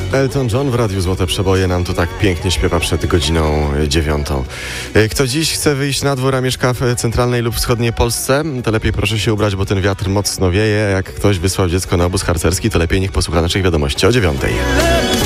Elton John w Radiu Złote Przeboje nam tu tak pięknie śpiewa przed godziną 9. Kto dziś chce wyjść na dwór, a mieszka w centralnej lub wschodniej Polsce, to lepiej proszę się ubrać, bo ten wiatr mocno wieje. Jak ktoś wysłał dziecko na obóz harcerski, to lepiej niech posłucha naszych wiadomości o 9.